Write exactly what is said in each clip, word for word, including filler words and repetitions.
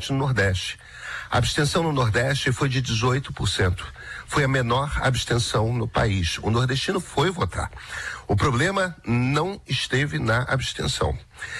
principalmente no Nordeste. A abstenção no Nordeste foi de dezoito por cento. Foi a menor abstenção no país. O nordestino foi votar. O problema não esteve na abstenção.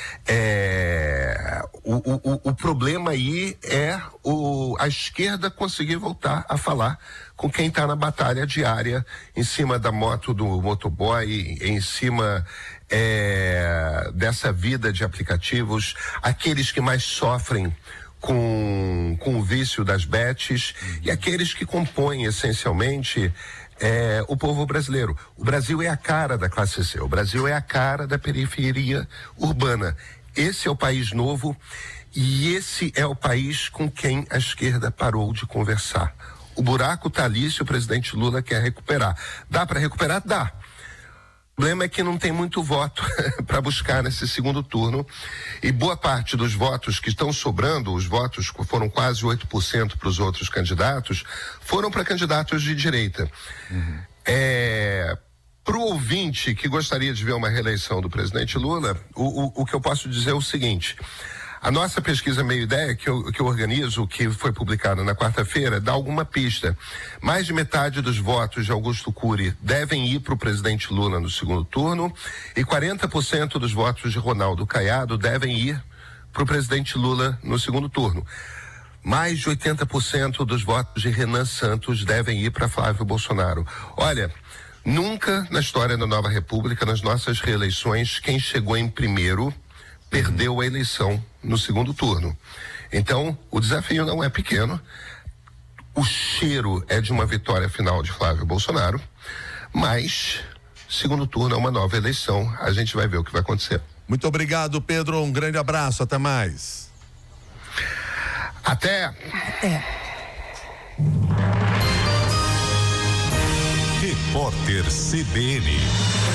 É, o, o, o problema aí é o, a esquerda conseguir voltar a falar com quem está na batalha diária, em cima da moto do motoboy, em cima é, dessa vida de aplicativos, aqueles que mais sofrem com, com o vício das bets e aqueles que compõem essencialmente é, o povo brasileiro. O Brasil é a cara da classe C, o Brasil é a cara da periferia urbana. Esse é o país novo e esse é o país com quem a esquerda parou de conversar. O buraco está ali se o presidente Lula quer recuperar. Dá para recuperar? Dá. O problema é que não tem muito voto para buscar nesse segundo turno e boa parte dos votos que estão sobrando, os votos foram quase oito por cento para os outros candidatos, foram para candidatos de direita. Uhum. É, para o ouvinte que gostaria de ver uma reeleição do presidente Lula, o, o, o que eu posso dizer é o seguinte: a nossa pesquisa Meio Ideia, que eu, que eu organizo, que foi publicada na quarta-feira, dá alguma pista. Mais de metade dos votos de Augusto Cury devem ir para o presidente Lula no segundo turno e quarenta por cento dos votos de Ronaldo Caiado devem ir para o presidente Lula no segundo turno. Mais de oitenta por cento dos votos de Renan Santos devem ir para Flávio Bolsonaro. Olha, nunca na história da Nova República, nas nossas reeleições, quem chegou em primeiro perdeu a eleição no segundo turno. Então, o desafio não é pequeno. O cheiro é de uma vitória final de Flávio Bolsonaro, mas segundo turno é uma nova eleição. A gente vai ver o que vai acontecer. Muito obrigado, Pedro. Um grande abraço. Até mais. Até. Até. Repórter C B N.